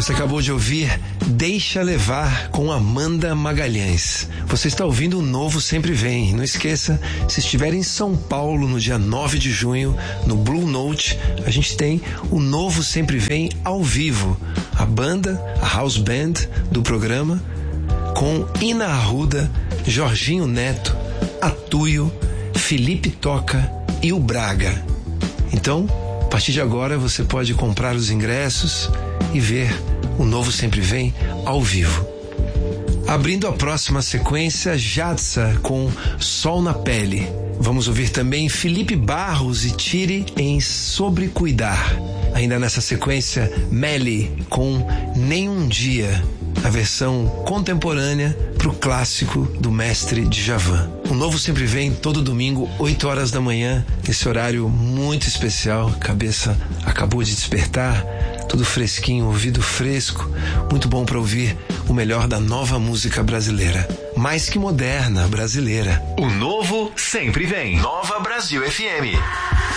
Você acabou de ouvir Deixa Levar com Amanda Magalhães. Você está ouvindo o Novo Sempre Vem. Não esqueça, se estiver em São Paulo no dia 9 de junho, no Blue Note, a gente tem o Novo Sempre Vem ao vivo. A banda, a house band do programa, com Ina Arruda, Jorginho Neto, Atuio, Felipe Toca e o Braga. Então, a partir de agora você pode comprar os ingressos e ver o Novo Sempre Vem ao vivo. Abrindo a próxima sequência, Jadsa com Sol na Pele. Vamos ouvir também Felipe Barros e Tire em Sobre Cuidar. Ainda nessa sequência, Melly com Nem um Dia, a versão contemporânea para o clássico do mestre Djavan. O Novo Sempre Vem todo domingo, 8 horas da manhã, esse horário muito especial. A cabeça acabou de despertar, tudo fresquinho, ouvido fresco, muito bom para ouvir o melhor da nova música brasileira, mais que moderna, brasileira. O Novo Sempre Vem. Nova Brasil FM.